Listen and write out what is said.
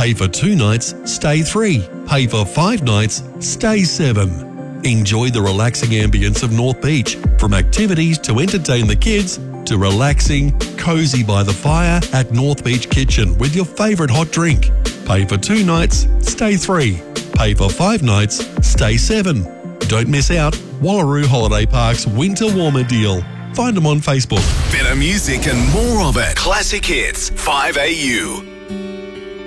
Pay for 2 nights, stay 3. Pay for 5 nights, stay 7. Enjoy the relaxing ambience of North Beach, from activities to entertain the kids to relaxing, cozy by the fire at North Beach Kitchen with your favourite hot drink. Pay for 2 nights, stay 3. Pay for 5 nights, stay 7. Don't miss out. Wallaroo Holiday Park's Winter Warmer deal. Find them on Facebook. Better music and more of it. Classic Hits 5AU.